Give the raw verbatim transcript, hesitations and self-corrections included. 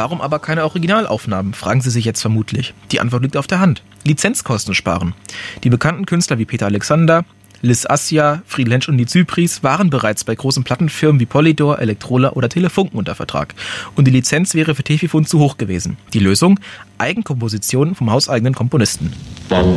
Warum aber keine Originalaufnahmen, fragen Sie sich jetzt vermutlich. Die Antwort liegt auf der Hand. Lizenzkosten sparen. Die bekannten Künstler wie Peter Alexander, Liz Assia, Fried Lensch und die Zypris waren bereits bei großen Plattenfirmen wie Polydor, Elektrola oder Telefunken unter Vertrag. Und die Lizenz wäre für Tefifun zu hoch gewesen. Die Lösung? Eigenkompositionen vom hauseigenen Komponisten.